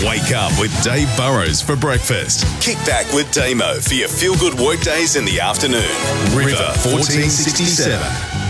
Wake up with Dave Burrows for breakfast. Kick back with Damo for your feel-good workdays in the afternoon. River 1467.